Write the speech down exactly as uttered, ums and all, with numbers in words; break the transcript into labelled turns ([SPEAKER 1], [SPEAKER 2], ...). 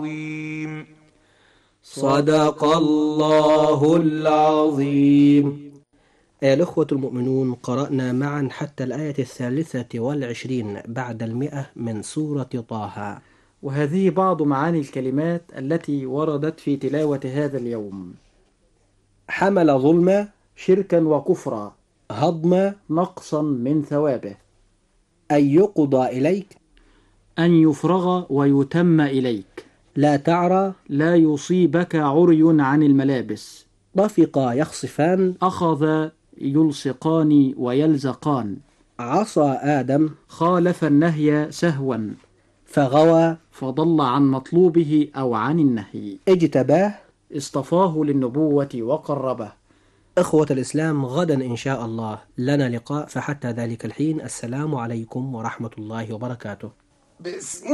[SPEAKER 1] صدق الله العظيم. أيها الأخوة المؤمنون، قرأنا معا حتى الآية الثالثة والعشرين بعد المئة من سورة طه،
[SPEAKER 2] وهذه بعض معاني الكلمات التي وردت في تلاوة هذا اليوم:
[SPEAKER 1] حمل ظلما،
[SPEAKER 2] شركا وكفرا،
[SPEAKER 1] هضما،
[SPEAKER 2] نقصا من ثوابه،
[SPEAKER 1] أن يقضى إليك،
[SPEAKER 2] أن يفرغ ويتم إليك،
[SPEAKER 1] لا تعرى،
[SPEAKER 2] لا يصيبك عري عن الملابس،
[SPEAKER 1] طفقا يخصفان،
[SPEAKER 2] أخذ يلصقان ويلزقان،
[SPEAKER 1] عصى آدم،
[SPEAKER 2] خالف النهي سهوا،
[SPEAKER 1] فغوى،
[SPEAKER 2] فضل عن مطلوبه أو عن النهي،
[SPEAKER 1] اجتباه،
[SPEAKER 2] اصطفاه للنبوة وقربه.
[SPEAKER 1] إخوة الإسلام، غدا إن شاء الله لنا لقاء، فحتى ذلك الحين السلام عليكم ورحمة الله وبركاته.